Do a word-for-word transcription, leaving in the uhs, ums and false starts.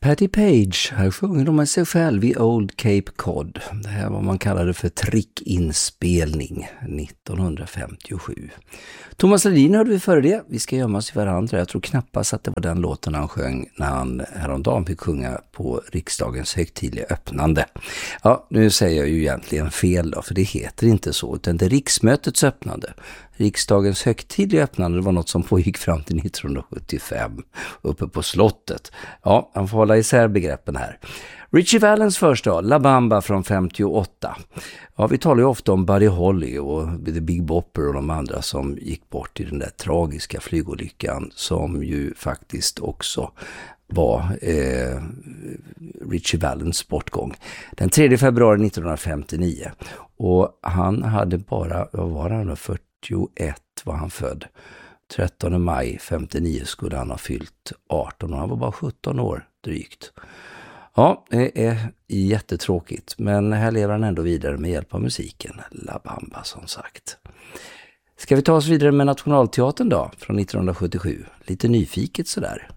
Patti Page, här sjunger de med sig själv i Old Cape Cod. Det här var man kallade för trickinspelning nittonhundrafemtiosju. Thomas Ledin hörde vi före det. Vi ska gömma oss i varandra. Jag tror knappast att det var den låten han sjöng när han häromdagen fick sjunga på riksdagens högtidliga öppnande. Ja, nu säger jag ju egentligen fel då, för det heter inte så, utan det är riksmötets öppnande. Riksdagens högtidliga öppnande var något som pågick fram till nittonhundrasjuttiofem uppe på slottet. Ja, man får hålla isär begreppen här. Ritchie Valens första, La Bamba från femtioåtta. Ja, vi talar ju ofta om Buddy Holly och The Big Bopper och de andra som gick bort i den där tragiska flygolyckan som ju faktiskt också var eh, Ritchie Valens bortgång. Den tredje februari nittonhundrafemtionio. Och han hade bara, vad var han, fyrtioett var han född. trettonde maj femtionio skulle han ha fyllt arton och han var bara sjutton år drygt. Ja, det är jättetråkigt, men här lever han ändå vidare med hjälp av musiken. La Bamba som sagt. Ska vi ta oss vidare med Nationalteatern då, från nittonhundrasjuttiosju? Lite nyfiket sådär.